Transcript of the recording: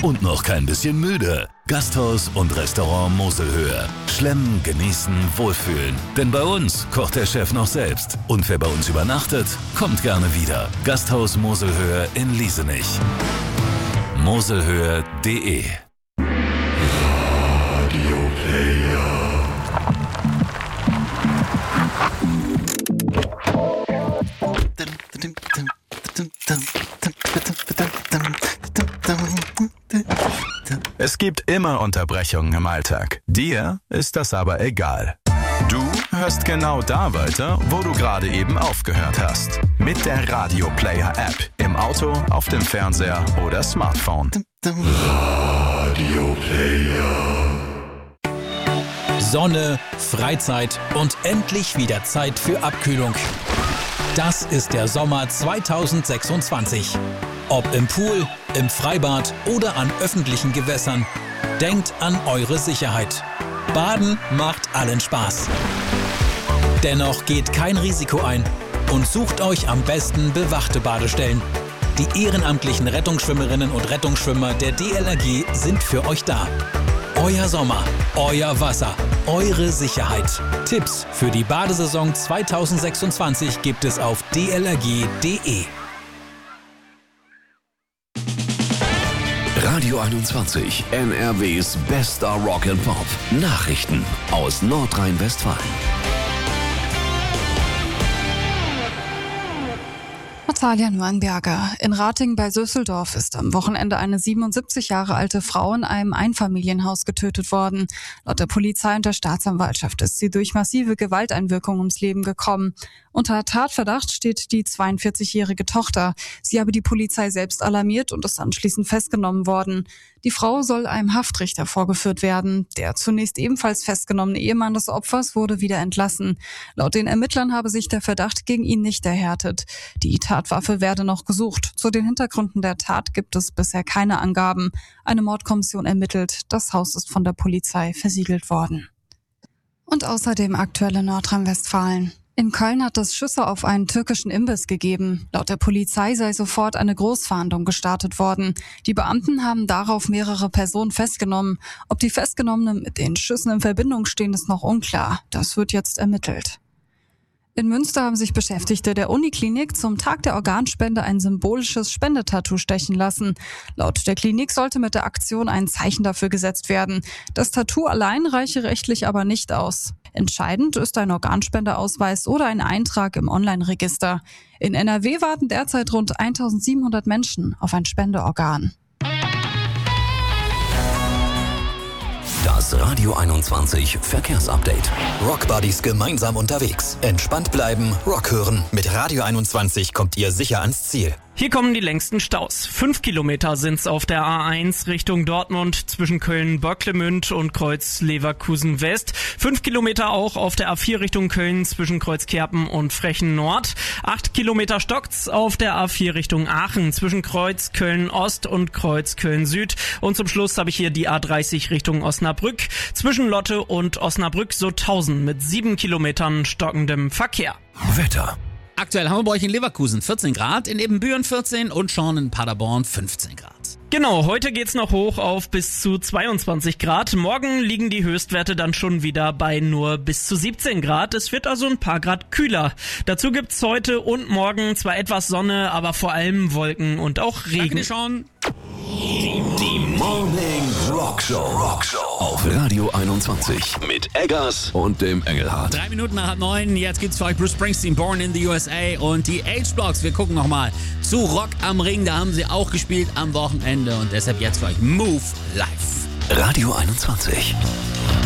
und noch kein bisschen müde. Gasthaus und Restaurant Moselhöhe. Schlemmen, genießen, wohlfühlen. Denn bei uns kocht der Chef noch selbst. Und wer bei uns übernachtet, kommt gerne wieder. Gasthaus Moselhöhe in Liesenich. Moselhöhe.de Radio Player. Es gibt immer Unterbrechungen im Alltag. Dir ist das aber egal. Du hörst genau da weiter, wo du gerade eben aufgehört hast. Mit der Radio Player App. Im Auto, auf dem Fernseher oder Smartphone. Radio Player. Sonne, Freizeit und endlich wieder Zeit für Abkühlung. Das ist der Sommer 2026. Ob im Pool, im Freibad oder an öffentlichen Gewässern, denkt an eure Sicherheit. Baden macht allen Spaß. Dennoch geht kein Risiko ein und sucht euch am besten bewachte Badestellen. Die ehrenamtlichen Rettungsschwimmerinnen und Rettungsschwimmer der DLRG sind für euch da. Euer Sommer, euer Wasser, eure Sicherheit. Tipps für die Badesaison 2026 gibt es auf dlrg.de. Radio 21, NRWs bester Rock and Pop. Nachrichten aus Nordrhein-Westfalen. Natalia Neuenberger. In Ratingen bei Söseldorf ist am Wochenende eine 77 Jahre alte Frau in einem Einfamilienhaus getötet worden. Laut der Polizei und der Staatsanwaltschaft ist sie durch massive Gewalteinwirkung ums Leben gekommen. Unter Tatverdacht steht die 42-jährige Tochter. Sie habe die Polizei selbst alarmiert und ist anschließend festgenommen worden. Die Frau soll einem Haftrichter vorgeführt werden. Der zunächst ebenfalls festgenommene Ehemann des Opfers wurde wieder entlassen. Laut den Ermittlern habe sich der Verdacht gegen ihn nicht erhärtet. Die Tatwaffe werde noch gesucht. Zu den Hintergründen der Tat gibt es bisher keine Angaben. Eine Mordkommission ermittelt. Das Haus ist von der Polizei versiegelt worden. Und außerdem aktuelle Nordrhein-Westfalen. In Köln hat es Schüsse auf einen türkischen Imbiss gegeben. Laut der Polizei sei sofort eine Großfahndung gestartet worden. Die Beamten haben darauf mehrere Personen festgenommen. Ob die Festgenommenen mit den Schüssen in Verbindung stehen, ist noch unklar. Das wird jetzt ermittelt. In Münster haben sich Beschäftigte der Uniklinik zum Tag der Organspende ein symbolisches Spendetattoo stechen lassen. Laut der Klinik sollte mit der Aktion ein Zeichen dafür gesetzt werden. Das Tattoo allein reiche rechtlich aber nicht aus. Entscheidend ist ein Organspendeausweis oder ein Eintrag im Online-Register. In NRW warten derzeit rund 1700 Menschen auf ein Spendeorgan. Das Radio 21 Verkehrsupdate. Rockbuddies gemeinsam unterwegs. Entspannt bleiben, Rock hören. Mit Radio 21 kommt ihr sicher ans Ziel. Hier kommen die längsten Staus. 5 Kilometer sind's auf der A1 Richtung Dortmund zwischen Köln-Börklemünd und Kreuz Leverkusen West. 5 Kilometer auch auf der A4 Richtung Köln zwischen Kreuz Kerpen und Frechen Nord. 8 Kilometer stockt's auf der A4 Richtung Aachen zwischen Kreuz Köln Ost und Kreuz Köln Süd. Und zum Schluss habe ich hier die A30 Richtung Osnabrück zwischen Lotte und Osnabrück-Sutthausen mit 7 Kilometern stockendem Verkehr. Wetter. Aktuell haben wir bei euch in Leverkusen 14 Grad, in Ebenbüren 14 und Schorn in Paderborn 15 Grad. Genau, heute geht's noch hoch auf bis zu 22 Grad. Morgen liegen die Höchstwerte dann schon wieder bei nur bis zu 17 Grad. Es wird also ein paar Grad kühler. Dazu gibt's heute und morgen zwar etwas Sonne, aber vor allem Wolken und auch Regen. Danke dir schon. Die Morning Rockshow auf Radio 21 mit Eggers und dem Engelhardt. 3 Minuten nach 8:30, jetzt gibt's für euch Bruce Springsteen, Born in the USA und die H-Blocks. Wir gucken nochmal zu Rock am Ring, da haben sie auch gespielt am Wochenende und deshalb jetzt für euch Move Live. Radio 21.